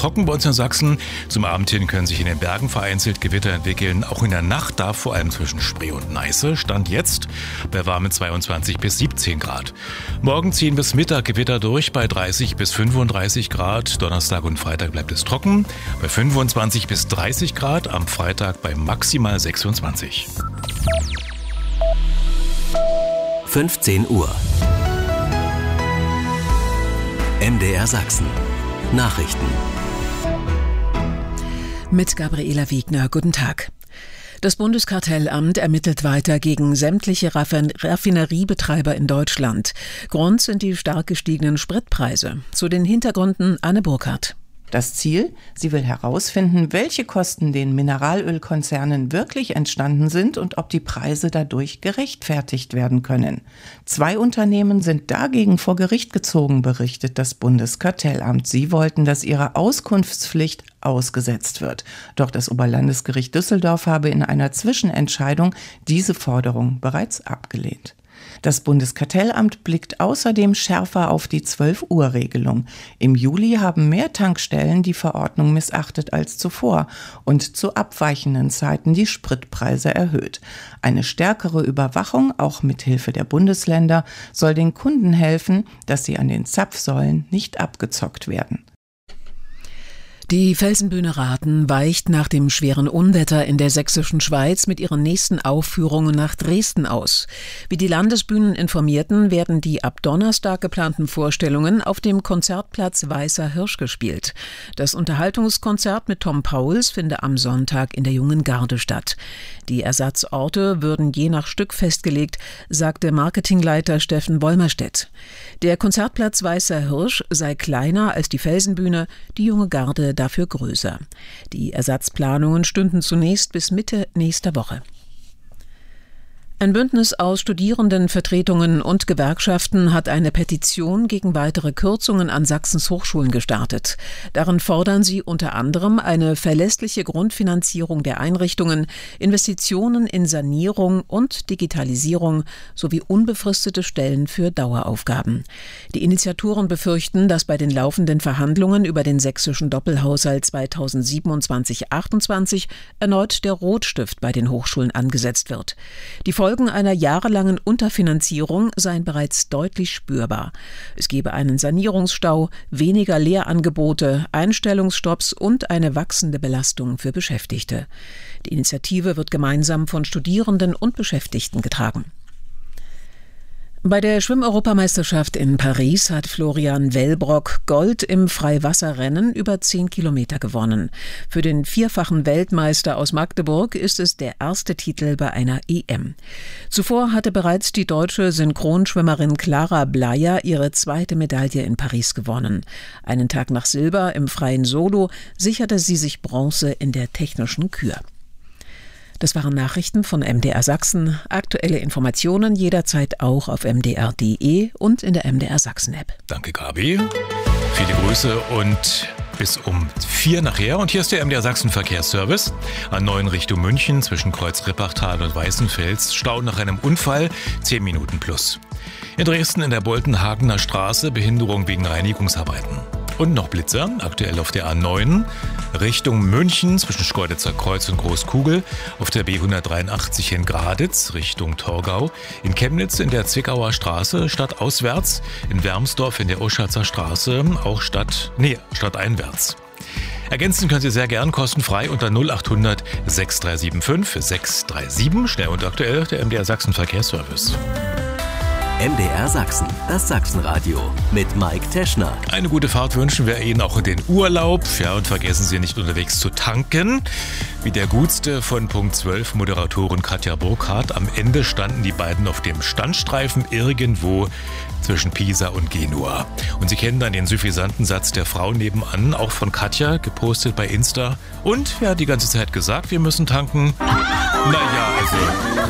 trocken bei uns in Sachsen. Zum Abend hin können sich in den Bergen vereinzelt Gewitter entwickeln. Auch in der Nacht darf vor allem zwischen Spree und Neiße. Stand jetzt bei warmen 22 bis 17 Grad. Morgen ziehen bis Mittag Gewitter durch bei 30 bis 35 Grad. Donnerstag und Freitag bleibt es trocken bei 25 bis 30 Grad. Am Freitag bei maximal 26. 15 Uhr. MDR Sachsen. Nachrichten. Mit Gabriela Wiegner. Guten Tag. Das Bundeskartellamt ermittelt weiter gegen sämtliche Raffineriebetreiber in Deutschland. Grund sind die stark gestiegenen Spritpreise. Zu den Hintergründen Anne Burkhardt. Das Ziel? Sie will herausfinden, welche Kosten den Mineralölkonzernen wirklich entstanden sind und ob die Preise dadurch gerechtfertigt werden können. 2 Unternehmen sind dagegen vor Gericht gezogen, berichtet das Bundeskartellamt. Sie wollten, dass ihre Auskunftspflicht ausgesetzt wird. Doch das Oberlandesgericht Düsseldorf habe in einer Zwischenentscheidung diese Forderung bereits abgelehnt. Das Bundeskartellamt blickt außerdem schärfer auf die 12-Uhr-Regelung. Im Juli haben mehr Tankstellen die Verordnung missachtet als zuvor und zu abweichenden Zeiten die Spritpreise erhöht. Eine stärkere Überwachung, auch mit Hilfe der Bundesländer, soll den Kunden helfen, dass sie an den Zapfsäulen nicht abgezockt werden. Die Felsenbühne Rathen weicht nach dem schweren Unwetter in der sächsischen Schweiz mit ihren nächsten Aufführungen nach Dresden aus. Wie die Landesbühnen informierten, werden die ab Donnerstag geplanten Vorstellungen auf dem Konzertplatz Weißer Hirsch gespielt. Das Unterhaltungskonzert mit Tom Pauls finde am Sonntag in der Jungen Garde statt. Die Ersatzorte würden je nach Stück festgelegt, sagte Marketingleiter Steffen Wolmerstedt. Der Konzertplatz Weißer Hirsch sei kleiner als die Felsenbühne, die Junge Garde dafür größer. Die Ersatzplanungen stünden zunächst bis Mitte nächster Woche. Ein Bündnis aus Studierendenvertretungen und Gewerkschaften hat eine Petition gegen weitere Kürzungen an Sachsens Hochschulen gestartet. Darin fordern sie unter anderem eine verlässliche Grundfinanzierung der Einrichtungen, Investitionen in Sanierung und Digitalisierung sowie unbefristete Stellen für Daueraufgaben. Die Initiatoren befürchten, dass bei den laufenden Verhandlungen über den sächsischen Doppelhaushalt 2027/28 erneut der Rotstift bei den Hochschulen angesetzt wird. Die Folgen einer jahrelangen Unterfinanzierung seien bereits deutlich spürbar. Es gebe einen Sanierungsstau, weniger Lehrangebote, Einstellungsstopps und eine wachsende Belastung für Beschäftigte. Die Initiative wird gemeinsam von Studierenden und Beschäftigten getragen. Bei der Schwimmeuropameisterschaft in Paris hat Florian Wellbrock Gold im Freiwasserrennen über 10 Kilometer gewonnen. Für den 4-fachen Weltmeister aus Magdeburg ist es der erste Titel bei einer EM. Zuvor hatte bereits die deutsche Synchronschwimmerin Clara Bleyer ihre 2. Medaille in Paris gewonnen. Einen Tag nach Silber im freien Solo sicherte sie sich Bronze in der technischen Kür. Das waren Nachrichten von MDR Sachsen. Aktuelle Informationen jederzeit auch auf mdr.de und in der MDR Sachsen-App. Danke, Gabi. Viele Grüße und bis um 4 nachher. Und hier ist der MDR Sachsen Verkehrsservice. A9 Richtung München zwischen Kreuz-Rippachtal und Weißenfels. Stau nach einem Unfall, 10 Minuten plus. In Dresden in der Boltenhagener Straße Behinderung wegen Reinigungsarbeiten. Und noch Blitzer, aktuell auf der A9 Richtung München zwischen Schkeuditzer Kreuz und Großkugel, auf der B183 in Graditz Richtung Torgau, in Chemnitz in der Zwickauer Straße stadtauswärts, in Wermsdorf in der Oschatzer Straße auch stadteinwärts. Ergänzen können Sie sehr gern kostenfrei unter 0800 6375 637, schnell und aktuell der MDR Sachsen Verkehrsservice. MDR Sachsen, das Sachsenradio mit Mike Teschner. Eine gute Fahrt wünschen wir Ihnen auch in den Urlaub. Ja, und vergessen Sie nicht unterwegs zu tanken. Wie der Gutste von Punkt 12, Moderatorin Katja Burkhardt. Am Ende standen die beiden auf dem Standstreifen irgendwo zwischen Pisa und Genua. Und Sie kennen dann den suffisanten Satz der Frau nebenan, auch von Katja, gepostet bei Insta. Und wer hat die ganze Zeit gesagt, wir müssen tanken? Naja, also